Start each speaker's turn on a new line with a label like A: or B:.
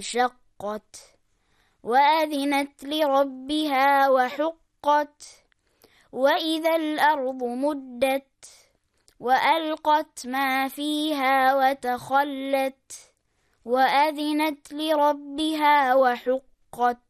A: وانشقت وأذنت لربها وحقت وإذا الأرض مدت وألقت ما فيها وتخلت وأذنت لربها وحقت